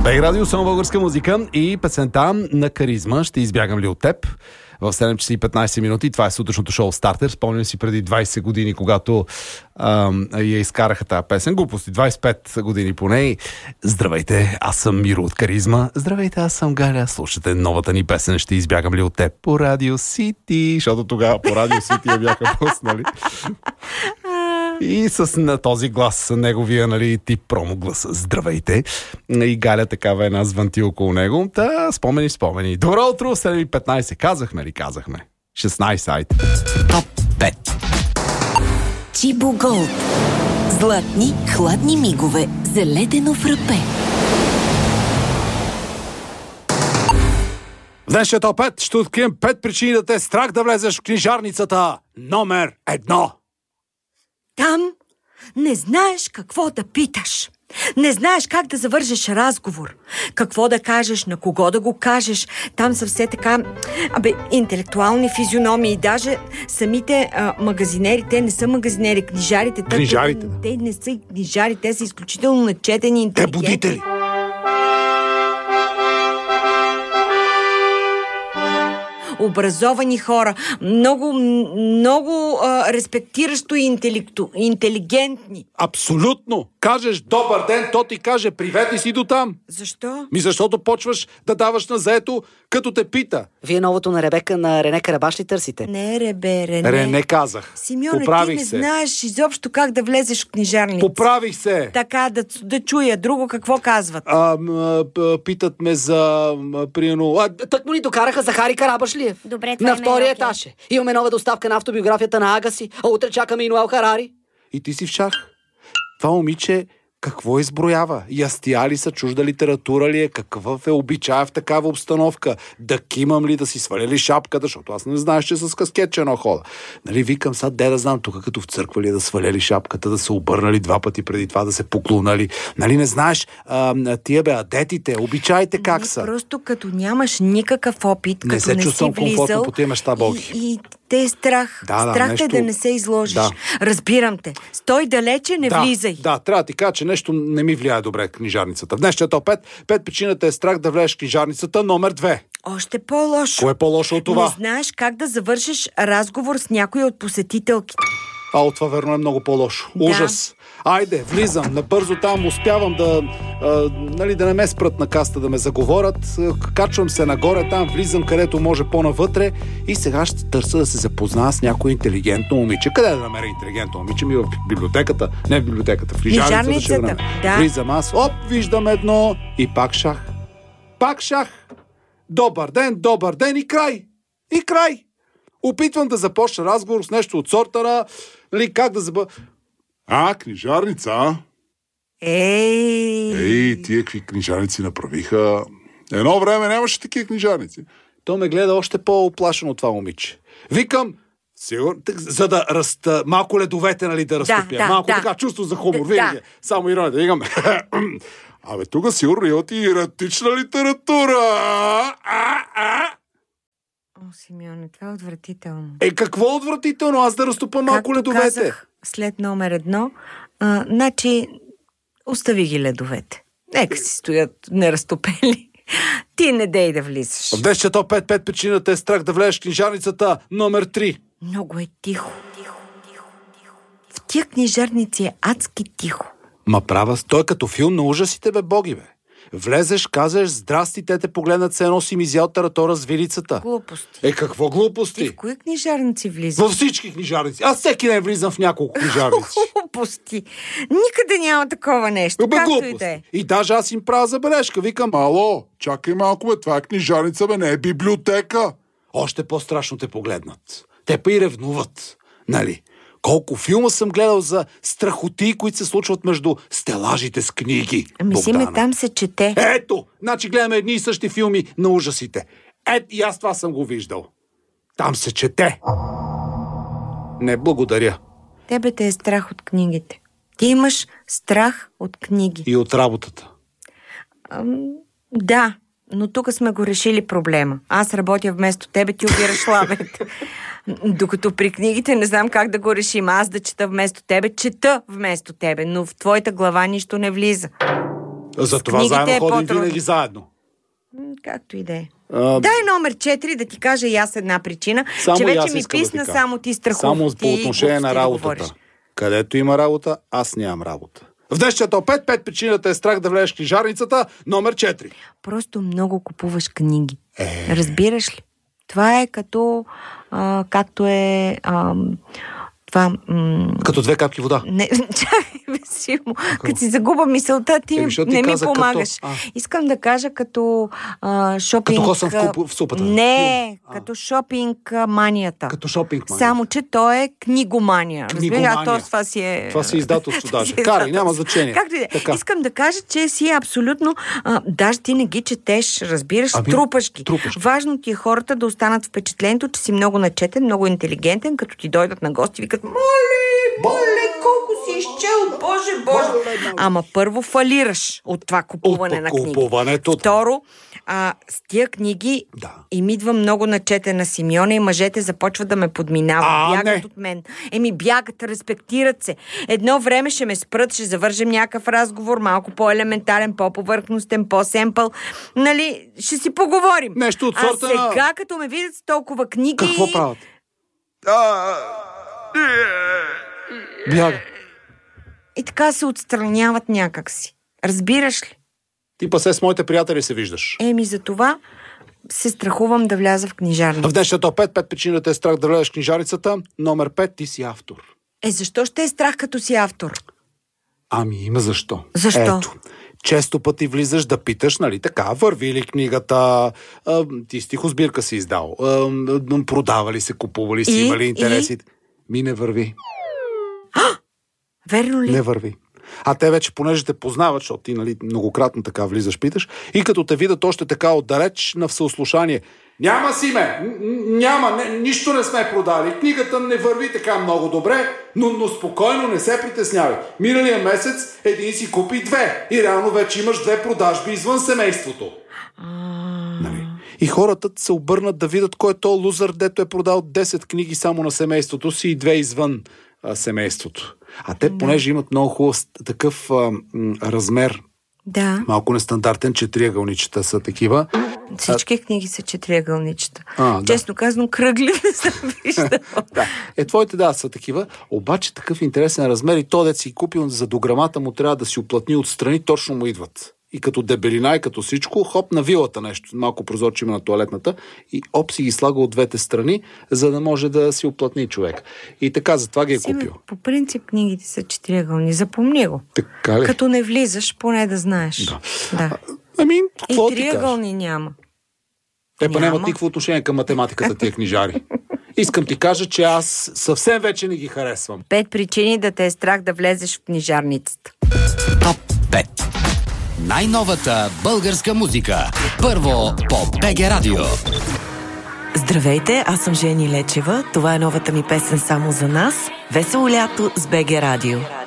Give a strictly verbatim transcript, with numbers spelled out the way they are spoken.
Бег радио, само българска музика и песента на Каризма "Ще избягам ли от теб" в седем часа и петнайсет минути. Това е сутрешното шоу Стартер. Спомням си преди двайсет години, когато ам, я изкараха тази песен. Глупости, двайсет и пет години поне. Здравейте, аз съм Миро от Каризма. Здравейте, аз съм Галя. Слушате новата ни песен "Ще избягам ли от теб" по Радио Сити, защото тогава по Радио Сити я бяха пуснали. И с на този глас, неговия, нали, тип промо глас. Здравейте. И Галя такава една звънти около него. Та, спомени, спомени. Добро утро, седем и петнайсет. Казахме ли? Казахме. шестнайсет сайт. Топ пет. Чибо Голд. Златни, хладни мигове за ледено фрапе. Днешния топ пет ще открием пет причини да те е страх да влезеш в книжарницата номер едно. Там не знаеш какво да питаш. Не знаеш как да завържеш разговор. Какво да кажеш, на кого да го кажеш. Там са все така, абе, интелектуални физиономии. Даже самите а, магазинери, те не са магазинери, книжарите. Книжарите, те, те не са книжари, те са изключително начетени, интелигентни. Те будители. Образовани хора, много, много а, респектиращо и интелекту, интелигентни. Абсолютно! Кажеш добър ден, то ти каже привет и си до там. Защо? Ми защото почваш да даваш на заето, като те пита. Вие новото на Ребека на Рене Карабаш ли търсите? Не, Ребе, Рене. Рене казах. Симеоне, Поправих ти не се. знаеш изобщо как да влезеш в книжарница. Поправих се. Така, да, да чуя. Друго какво казват? А, м, п, питат ме за, м, приено... А, Так му ни докараха Захари Карабашлиев. Добре, това на е втория окей. етаж. Имаме нова доставка на автобиографията на Агаси, а утре чакаме и Ноел Харари. и ти си в шах. Това момиче какво изброява? Ястия ли са, чужда литература ли е? Какъв е обичая в такава обстановка? Да кимам ли, да си сваля ли шапката? Защото аз не знаеш, че с каскет че едно хода. Нали, викам сега, де да знам, тук като в църква ли да сваля ли шапката, да се обърнали два пъти преди това, да се поклонали. Нали, не знаеш, а, тия бе, адетите, обичаите как Не, са? Просто като нямаш никакъв опит, Не като се не чувствам си влизал, комфортно по тия места, Боги. И, и те е страх. Да, да, страх нещо... те да не се изложиш. Да. Разбирам те. Стой далече, не да, влизай. Да, трябва да ти кажа, че нещо не ми влияе добре книжарницата. В днешния топ пет, пет причината е страх да влезеш в книжарницата номер две. Още по-лошо. Кое е по-лошо от това? Не знаеш как да завършиш разговор с някой от посетителките. А от това верно е много по-лошо. Да. Ужас. Айде, влизам, набързо там, успявам да, а, нали, да не ме спрат на каста, да ме заговорят. Качвам се нагоре там, влизам където може по-навътре и сега ще търся да се запозная с някое интелигентно момиче. Къде да намеря интелигентно момиче? Ми в библиотеката. Не в библиотеката, в книжарницата. ще Книжарницата, да. Влизам аз, оп, виждам едно и пак шах. Пак шах. Добър ден, добър ден и край. И край. Опитвам да започна разговор с нещо от сорта на, нали, как да забъ... А, книжарница, а? Ей! Ей, тия какви книжарници направиха. Едно време нямаше такива книжарници. То ме гледа още по-оплашено от това момиче. Викам, сигурно, за да разта, малко ледовете, нали, да разтопя. да, малко да. така, чувство за хумор. Да, Винаги. да. Само ирония да викам. Абе, тук сигурно имате и еротична литература. А, а. О, Симеоне, това е отвратително. Е, какво отвратително? Аз да разтопа малко Както ледовете. казах след номер едно, а, значи остави ги ледовете. Нека си стоят неразтопели. Ти не дей да влизаш. В днешния топ пет, пет причината е страх да влезеш в книжарницата номер три. Много е тихо. В тия книжарници е адски тихо. Ма права, той е като филм на ужасите, бе, Боги, бе. Влезеш, казваш, здрасти, те те погледнат, се едно си ми изял таратора с вилицата. Глупости. Е, какво Ти глупости? в кои книжарници влизаш? Във всички книжарници. Аз всеки ден влизам в няколко книжарници. Глупости. Никъде няма такова нещо. Бе, Както и глупости. да е. И даже аз им правя забележка. Викам, Ало, чакай малко, бе, това е книжарница, бе, не е библиотека. още по-страшно те погледнат. Те па и ревнуват. Нали? Колко филма съм гледал за страхоти, които се случват между стелажите с книги. Ами си ме там се чете. Ето! Значи гледаме едни и същи филми на ужасите. Ето и аз това съм го виждал. Там се чете. Не, благодаря. Тебе те е страх от книгите. Ти имаш страх от книги. И от работата. Ам, да, но тук сме го решили проблема. Аз работя вместо тебе, ти обираш лавета. Докато при книгите не знам как да го решим. Аз да чета вместо тебе, чета вместо тебе, но в твоята глава нищо не влиза. Затова книгите заедно е ходим по-трудно. винаги заедно. М, Както и да е. А, Дай номер четири да ти кажа и аз една причина, Само че и вече аз ми искам да ти писна кажа. само ти страхов. Само по отношение на работата. говориш. Където има работа, аз нямам работа. В днешния топ пет, пет причината е страх да влезеш в книжарницата, номер четири. Просто много купуваш книги. Е. Разбираш ли? Това е като, а, както е а, това... М- Като две капки вода. Не, чакай, бе, Симо, като си загуба мисълта, ти Еми, защото ти не ми каза помагаш. като- а. Искам да кажа като а, шопинг... Като косъм в куп- в супата. Не, А. като шопинг а, манията. Като шопинг мания. Само, че то е книгомания. Разбира, Книгомания. а то това си е... Това си издателство Това даже. си е Карай, издателство. няма значение. Както и да е. Така. Искам да кажа, че си е абсолютно... А, даже ти не ги четеш, разбираш, Ами, трупаш ги. трупаш ги. Важно ти е хората да останат впечатлението, че си много начетен, много интелигентен, като ти дойдат на гости и викат: моли, моли, колко си изчел, боже, боже. Ама първо фалираш от това купуване От на книги. купуването. Второ, а, с тия книги Да. им идва много начетена Симеона и мъжете започват да ме подминават. А, бягат не. от мен. Еми, бягат, респектират се. Едно време ще ме спрат, ще завържем някакъв разговор, малко по-елементарен, по-повърхностен, по-семпъл. Нали, ще си поговорим. Нещо от а сорта на- сега, като ме видят с толкова книги... Какво правят? Бяга. И така се отстраняват някакси. Разбираш ли? Ти па се с моите приятели се виждаш. Еми, за това се страхувам да вляза в книжарница. В днешния топ пет, пет причината е страх да влезеш в книжарницата. Номер пет, ти си автор. Е, защо ще е страх като си автор? Ами има защо. Защо? Ето. Често пъти влизаш да питаш, нали така, върви ли книгата, а, ти стихосбирка си издал, а, продава ли се, купува ли си, И? има ли интереси. И? Ми не върви. Верно ли? Не върви. А те вече, понеже те познават, защото ти, нали, многократно така влизаш, питаш, и като те видят още така отдалеч на всеослушание: няма си ме, н- няма, не, нищо не сме продали, книгата не върви така много добре, но, но спокойно, не се притеснявай. Миналия месец един си купи две и реално вече имаш две продажби извън семейството. Нали? И хората се обърнат да видят кой е то лузър, дето е продал десет книги само на семейството си и две извън а, семейството. А те, понеже имат много хубав такъв а, м, размер, Да. малко нестандартен, че триъгълничета са такива. Всички книги са четириъгълничета. А, да. Честно казано, кръгли не съм виждала. Да. Е, твоите да са такива, обаче такъв интересен размер и то, дет си купил за дограмата му, трябва да си оплътни отстрани, точно му идват. И като дебелина, и като всичко, хоп, на вилата нещо, малко прозорче има на тоалетната и оп си ги слага от двете страни, за да може да си оплътни човек. И така, затова ги е Симе, купил. по принцип книгите са четириъгълни. Запомни го. Така ли? Като не влизаш, поне да знаеш. Да. Да. Ами, И какво ти кажа? триъгълни няма. Те па Няма. нямат никакво отношение към математиката тия книжари. Искам ти кажа, че аз съвсем вече не ги харесвам. Пет причини да те е страх да влезеш в книжарницата. Топ пет. Най-новата българска музика. Първо по БГ Радио. Здравейте, аз съм Жени Лечева. Това е новата ми песен само за нас. Весело лято с БГ Радио.